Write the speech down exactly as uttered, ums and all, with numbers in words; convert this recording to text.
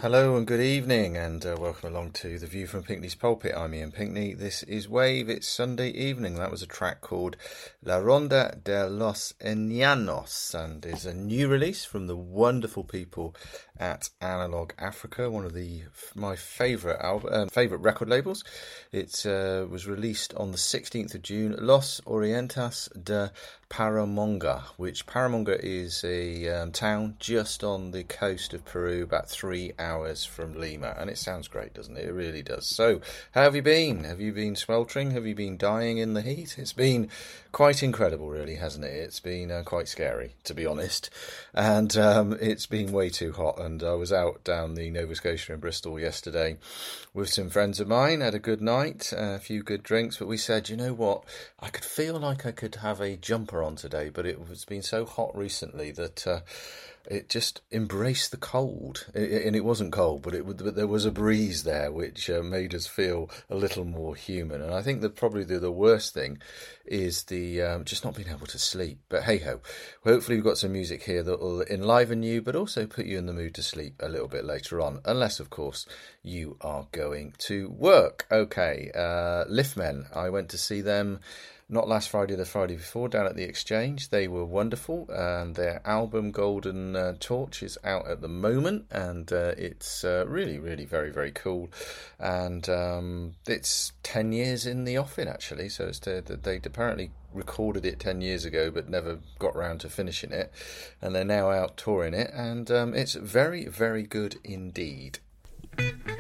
Hello and good evening, and uh, welcome along to The View from Pinkney's Pulpit. I'm Ian Pinkney. This is Wave. It's Sunday evening. That was a track called La Ronda de los Enanos, and is a new release from the wonderful people at Analog Africa, one of the my favourite album, uh, favourite record labels. It uh, was released on the sixteenth of June. Los Orientas de Paramonga, which Paramonga is a um, town just on the coast of Peru, about three hours from Lima, and it sounds great, doesn't it? It really does. So, how have you been? Have you been sweltering? Have you been dying in the heat? It's been quite incredible, really, hasn't it? It's been uh, quite scary, to be honest, and um, it's been way too hot. And I was out down the Nova Scotia in Bristol yesterday with some friends of mine, had a good night, a few good drinks, but we said, you know what, I could feel like I could have a jumper on today, but it has been so hot recently that uh, it just embraced the cold. It, and it wasn't cold, but, it, but there was a breeze there which uh, made us feel a little more human. And I think that probably the, the worst thing is the um, just not being able to sleep. But hey-ho, hopefully we've got some music here that will enliven you, but also put you in the mood to sleep a little bit later on, unless, of course, you are going to work. Okay, uh, Liftmen, I went to see them not last Friday, the Friday before, down at the Exchange. They were wonderful, and their album Golden uh, Torch is out at the moment, and uh, it's uh, really, really very, very cool. And um, it's ten years in the offing, actually, so it's the, the, they apparently recorded it ten years ago but never got round to finishing it, and they're now out touring it, and um, it's very, very good indeed.